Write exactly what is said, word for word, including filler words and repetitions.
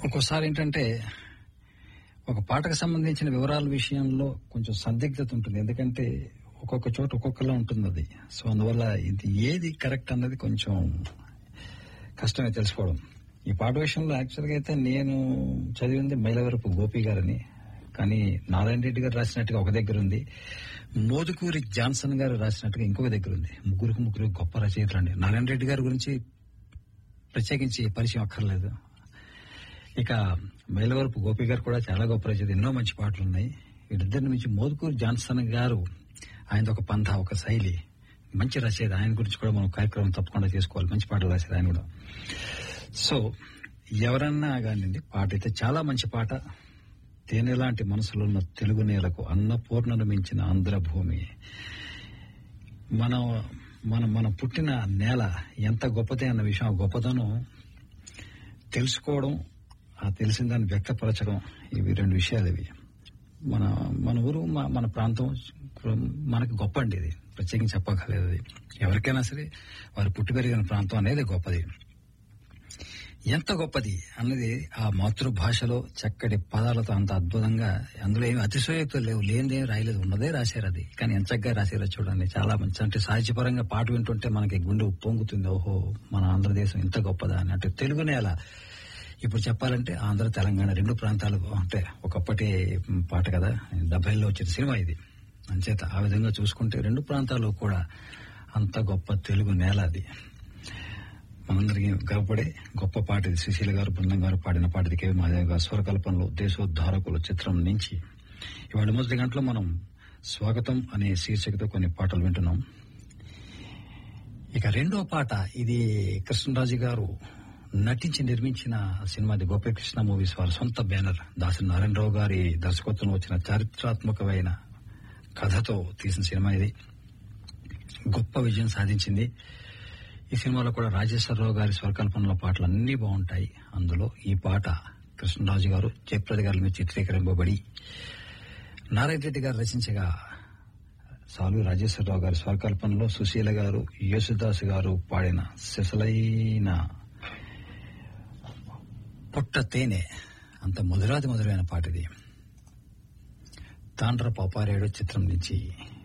ఒక్కోసారి ఏంటంటే ఒక పాటకు సంబంధించిన వివరాల విషయంలో కొంచెం సందిగ్ధత ఉంటుంది. ఎందుకంటే ఒక్కొక్క చోట ఒక్కొక్కలా ఉంటుంది అది. సో అందువల్ల ఇది ఏది కరెక్ట్ అన్నది కొంచెం కష్టమే తెలుసుకోవడం. ఈ పాట విషయంలో యాక్చువల్గా అయితే నేను చదివింది మైలవరపు గోపి గారని, కానీ నారాయణ రెడ్డి గారు రాసినట్టుగా ఒక దగ్గర ఉంది, మోదుకూరి జాన్సన్ గారు రాసినట్టుగా ఇంకొక దగ్గర ఉంది. ముగ్గురికి ముగ్గురు గొప్ప రచయితలు అండి. నారాయణ రెడ్డి గారి గురించి ప్రత్యేకించి పరిచయం అక్కర్లేదు. ఇక మైలవరపు గోపి గారు కూడా చాలా గొప్ప రచయిత, ఎన్నో మంచి పాటలు ఉన్నాయి. వీరిద్దరి నుంచి మోదుకూరి జాన్సన్ గారు ఆయన ఒక పంథ, ఒక శైలి, మంచి రచయిత. ఆయన గురించి కూడా మనం కార్యక్రమం తప్పకుండా చేసుకోవాలి. మంచి పాటలు రాసేది ఆయన కూడా. సో ఎవరన్నా కానివ్వండి, పాట అయితే చాలా మంచి పాట. తేనెలాంటి మనసులో ఉన్న తెలుగు నేలకు అన్నపూర్ణను మించిన ఆంధ్రభూమి. మనం మనం మనం పుట్టిన నేల ఎంత గొప్పదే అన్న విషయం, గొప్పదనం తెలుసుకోవడం, ఆ తెలిసిన దాన్ని వ్యక్తపరచడం, ఇవి రెండు విషయాలు. ఇవి మన మన ఊరు, మన ప్రాంతం మనకి గొప్ప అండి. ఇది ప్రత్యేకించి చెప్పక్కర్లేదు. అది ఎవరికైనా సరే వారు పుట్టి పెరిగిన ప్రాంతం అనేది గొప్పది. ఎంత గొప్పది అన్నది ఆ మాతృభాషలో చక్కటి పదాలతో అంత అద్భుతంగా, అందులో ఏమి అతిశయోక్తులు లేవు, లేనిదేం రాయలేదు, ఉన్నదే రాశారు. అది కానీ ఎంత చక్కగా రాశారో చూడండి. చాలా మంచి, అంటే సాహిత్యపరంగా పాట వింటుంటే మనకి గుండె ఉప్పొంగుతుంది. ఓహో, మన ఆంధ్రదేశం ఇంత గొప్పదా అని. అంటే తెలుగు నేల ఇప్పుడు చెప్పాలంటే ఆంధ్ర తెలంగాణ రెండు ప్రాంతాలు అంటే ఒకప్పటి పాట కదా, డెబ్బైలో వచ్చిన సినిమా ఇది. అంచేత ఆ విధంగా చూసుకుంటే రెండు ప్రాంతాలు కూడా అంత గొప్ప తెలుగు నేల అది. మనందరికీ గర్వపడే గొప్ప పాట ఇది. సుశీల గారు, బృందం గారు పాడిన పాట ఇది. కేవీ మహాదేవ్ గారు స్వరకల్పనలో దేశోద్ధారకుల చిత్రం నుంచి ఇవాళ మొదటి గంటలో మనం స్వాగతం అనే శీర్షికతో కొన్ని పాటలు వింటున్నాం. ఇక రెండో పాట ఇది కృష్ణరాజు గారు నటించి నిర్మించిన సినిమా. ఇది గోపీకృష్ణ మూవీస్ వారి సొంత బ్యానర్. దాసరి నారాయణరావు గారి దర్శకత్వంలో వచ్చిన చారిత్రాత్మకమైన కథతో తీసిన సినిమా ఇది. గొప్ప విజయం సాధించింది. ఈ సినిమాలో కూడా రాజేశ్వరరావు గారి స్వరకల్పనలో పాటలు అన్ని బాగుంటాయి. అందులో ఈ పాట కృష్ణరాజు గారు, జయప్రద గారి మీద చిత్రీకరింపబడి నారాయణ రెడ్డి గారు రచించగా, సాలు రాజేశ్వరరావు గారి స్వరకల్పనలో సుశీల గారు, యేసుదాస్ గారు పాడిన సిసలైన పొట్ట తేనె, అంత మధురాది మధురైన పాట ఇది. తాండ్ర పాపారేడు చిత్రం నుంచి